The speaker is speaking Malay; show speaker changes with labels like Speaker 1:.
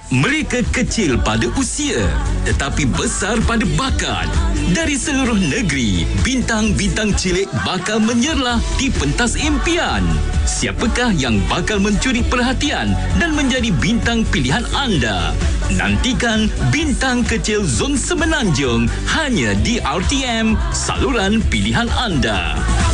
Speaker 1: Mereka kecil pada usia tetapi besar pada bakat. Dari seluruh negeri, bintang-bintang cilik bakal menyerlah di pentas impian. Siapakah yang bakal mencuri perhatian dan menjadi bintang pilihan anda? Nantikan Bintang Kecil Zon Semenanjung hanya di RTM, saluran pilihan anda.